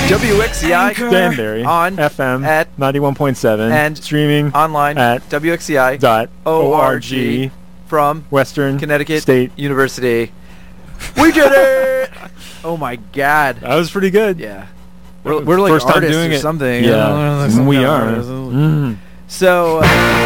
WXCI Danbury on FM at 91.7 and streaming online at WXCI.org from Western Connecticut State University. We did it! Oh my God! That was pretty good. Yeah, we're like First time artists doing or it. something. Yeah, Some we kind of are. artists. So.